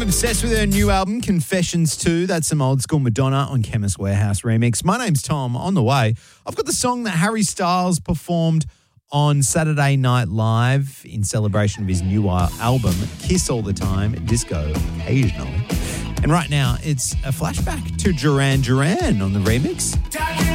obsessed with her new album, Confessions 2. That's some old school Madonna on Chemist Warehouse remix. My name's Tom. On the way, I've got the song that Harry Styles performed on Saturday Night Live in celebration of his new album, Kiss All the Time, Disco Occasionally. And right now, it's a flashback to Duran Duran on the remix.